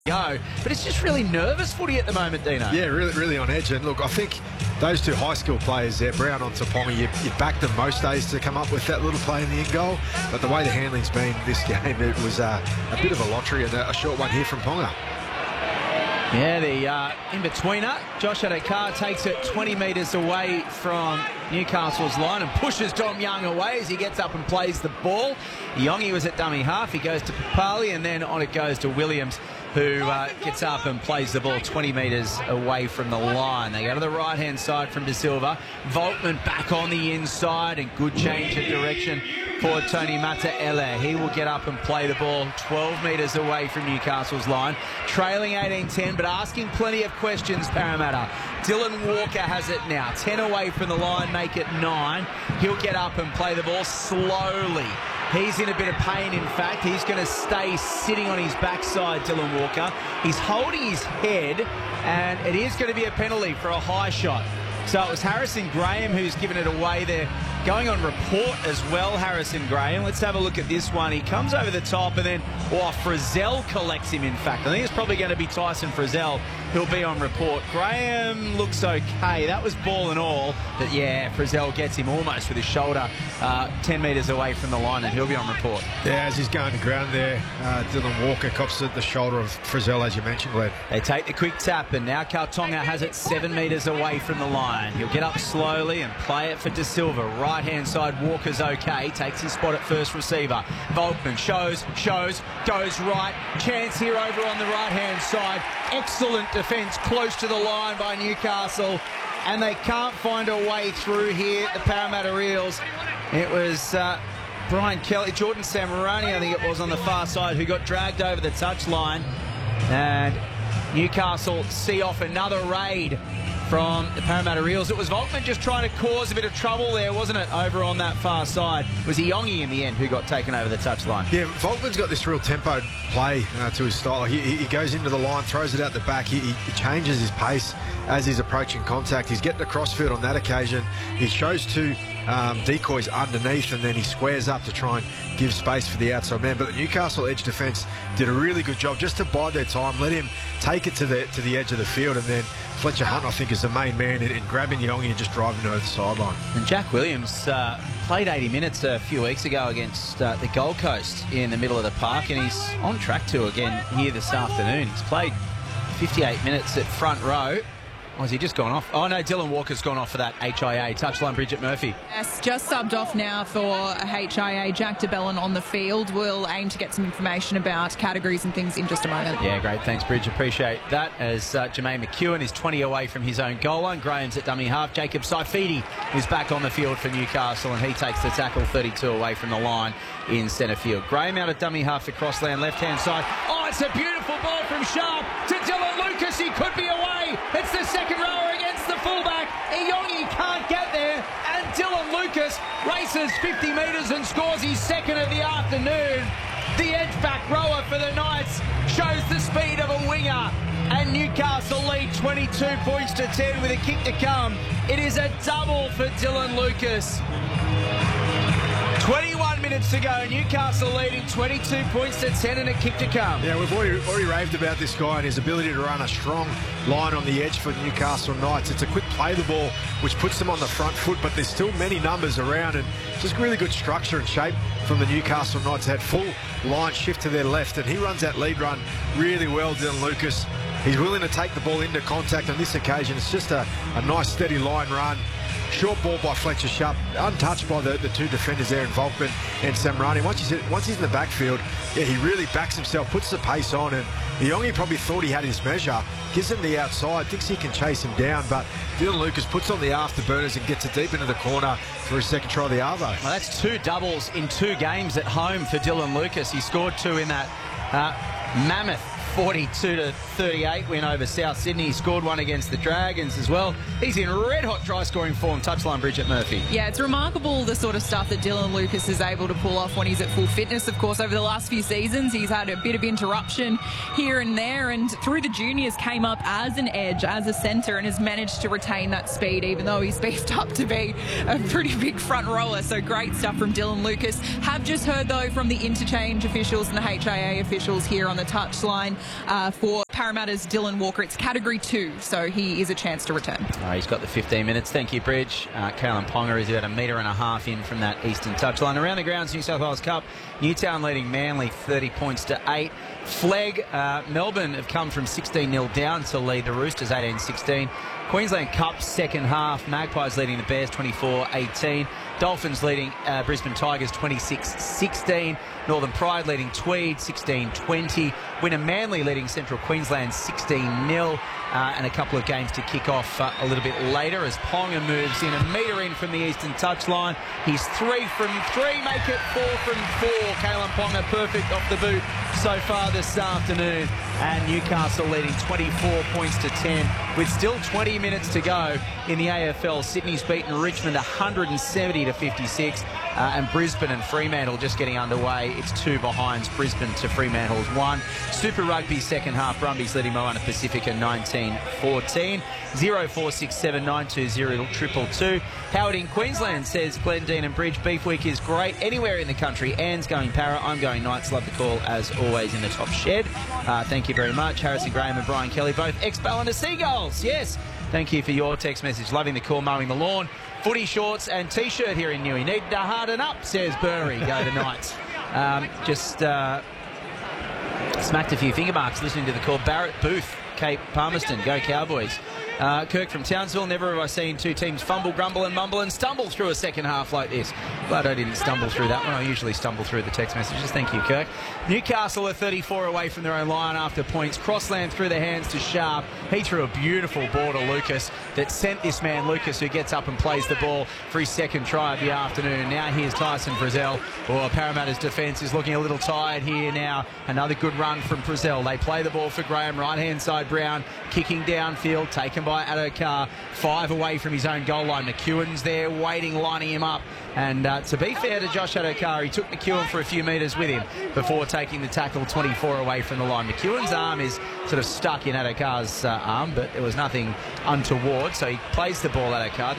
go, but it's just really nervous footy at the moment, Dino. Yeah, really on edge. And look, I think those two high skill players there, Brown on Taponga, you back them most days to come up with that little play in the end goal. But the way the handling's been this game, it was a bit of a lottery, and a short one here from Ponga. Yeah, the in-betweener, Josh Adokar takes it 20 metres away from Newcastle's line and pushes Dom Young away as he gets up and plays the ball. Yongi was at dummy half. He goes to Papali, and then on it goes to Williams, who gets up and plays the ball 20 metres away from the line. They go to the right-hand side from De Silva. Volkman back on the inside, and good change of direction for Tony Mataele. He will get up and play the ball 12 metres away from Newcastle's line. Trailing 18-10, but asking plenty of questions, Parramatta. Dylan Walker has it now. 10 away from the line, make it 9. He'll get up and play the ball slowly. He's in a bit of pain, in fact. He's going to stay sitting on his backside, Dylan Walker. He's holding his head, and it is going to be a penalty for a high shot. So it was Harrison Graham who's given it away there. Going on report as well, Harrison Graham. Let's have a look at this one. He comes over the top, and then, Frizzell collects him, in fact. I think it's probably going to be Tyson Frizzell who'll be on report. Graham looks okay. That was ball and all. But, yeah, Frizzell gets him almost with his shoulder 10 metres away from the line, and he'll be on report. Yeah, as he's going to ground there, Dylan Walker cops the shoulder of Frizzell, as you mentioned, Glenn. They take the quick tap, and now Kautonga has it 7 metres away from the line. He'll get up slowly and play it for De Silva. Right-hand side, Walker's okay. Takes his spot at first receiver. Volkman shows, goes right. Chance here over on the right-hand side. Excellent defence close to the line by Newcastle. And they can't find a way through here, the Parramatta Eels. It was Brian Kelly, Jordan Samarani, I think it was, on the far side, who got dragged over the touchline. And Newcastle see off another raid from the Parramatta Eels. It was Volkman just trying to cause a bit of trouble there, wasn't it, over on that far side. It was Yongi in the end who got taken over the touchline. Yeah, Volkman's got this real tempo play to his style. He goes into the line, throws it out the back. He changes his pace as he's approaching contact. He's getting across field on that occasion. He shows two decoys underneath, and then he squares up to try and give space for the outside man. But the Newcastle edge defence did a really good job just to bide their time, let him take it to the edge of the field, and then Fletcher Hunt, I think, is the main man in grabbing Yongi and just driving over the sideline. And Jack Williams played 80 minutes a few weeks ago against the Gold Coast in the middle of the park, and he's on track to again here this afternoon. He's played 58 minutes at front row. Or has he just gone off? Oh, no, Dylan Walker's gone off for that HIA. Touchline, Bridget Murphy. Yes, just subbed off now for a HIA. Jack de Belin on the field. We'll aim to get some information about categories and things in just a moment. Yeah, great. Thanks, Bridge. Appreciate that. As Jermaine McEwen is 20 away from his own goal line. Graham's at dummy half. Jacob Saifidi is back on the field for Newcastle, and he takes the tackle 32 away from the line in centre field. Graham out at dummy half to Crossland, left-hand side. Oh, it's a beautiful ball from Sharp to Dylan Lucas. He could be away. It's the second rower against the fullback. Iyongi can't get there, and Dylan Lucas races 50 metres and scores his second of the afternoon. The edge-back rower for the Knights shows the speed of a winger, and Newcastle lead 22 points to 10 with a kick to come. It is a double for Dylan Lucas. 21 minutes to go. Newcastle leading 22 points to 10 and a kick to come. Yeah, we've already raved about this guy and his ability to run a strong line on the edge for the Newcastle Knights. It's a quick play the ball, which puts them on the front foot, but there's still many numbers around, and just really good structure and shape from the Newcastle Knights. Had full line shift to their left, and he runs that lead run really well, Dylan Lucas. He's willing to take the ball into contact on this occasion. It's just a nice steady line run. Short ball by Fletcher Sharp, untouched by the two defenders there in Volkman and Samarani. Once he's in the backfield, yeah, he really backs himself, puts the pace on, and Yongi probably thought he had his measure, gives him the outside, thinks he can chase him down, but Dylan Lucas puts on the afterburners and gets it deep into the corner for his second try of the Arvo. Well, that's 2 doubles in 2 games at home for Dylan Lucas. He scored 2 in that mammoth 42-38 win over South Sydney. He scored 1 against the Dragons as well. He's in red-hot try-scoring form. Touchline, Bridget Murphy. Yeah, it's remarkable the sort of stuff that Dylan Lucas is able to pull off when he's at full fitness. Of course, over the last few seasons, he's had a bit of interruption here and there, and through the juniors came up as an edge, as a centre, and has managed to retain that speed, even though he's beefed up to be a pretty big front rower. So great stuff from Dylan Lucas. Have just heard, though, from the interchange officials and the HIA officials here on the touchline for Parramatta's Dylan Walker. It's Category 2, so he is a chance to return. He's got the 15 minutes. Thank you, Bridge. Kalen Ponga is about 1.5 metres in from that eastern touchline. Around the grounds, New South Wales Cup, Newtown leading Manly 30 points to 8. Flegg, Melbourne have come from 16-0 down to lead the Roosters 18-16. Queensland Cup second half, Magpies leading the Bears 24-18. Dolphins leading Brisbane Tigers 26-16. Northern Pride leading Tweed 16-20. Winner Manly leading Central Queensland 16-0. And a couple of games to kick off a little bit later as Ponga moves in 1 metre in from the eastern touchline. He's 3 from 3, make it 4 from 4. Kalen Ponga perfect off the boot so far this afternoon. And Newcastle leading 24 points to 10 with still 20 minutes to go in the AFL. Sydney's beaten Richmond 170-56. And Brisbane and Fremantle just getting underway. It's 2 behinds. Brisbane to Fremantle's 1. Super Rugby second half. Brumbies leading Moana Pacifica 19-14. 0467 920 222. Howard in Queensland says Glendine and Bridge beef week is great anywhere in the country. Anne's going Para. I'm going Knights. Love the call as always in the top shed. Thank you very much. Harrison Graham and Brian Kelly both ex-Ballina Seagulls. Yes. Thank you for your text message. Loving the call, mowing the lawn. Footy shorts and T-shirt here in Newey. Need to harden up, says Burry. Go the Knights. Smacked a few finger marks listening to the call. Barrett Booth, Cape Palmerston. Go Cowboys. Kirk from Townsville. Never have I seen two teams fumble, grumble and mumble and stumble through a second half like this. Glad I didn't stumble through that one. I usually stumble through the text messages. Thank you, Kirk. Newcastle are 34 away from their own line after points. Crossland through the hands to Sharp. He threw a beautiful ball to Lucas that sent this man, Lucas, who gets up and plays the ball for his second try of the afternoon. Now here's Tyson Frizzell. Parramatta's defence is looking a little tired here now. Another good run from Frizzell. They play the ball for Graham. Right-hand side, Brown kicking downfield, taken by Adokar. 5 away from his own goal line. McEwen's there waiting, lining him up. And to be fair to Josh Adokar, he took McEwen for a few metres with him before taking the tackle 24 away from the line. McEwen's arm is sort of stuck in Adokar's arm, but there was nothing untoward. So he plays the ball, Adokar.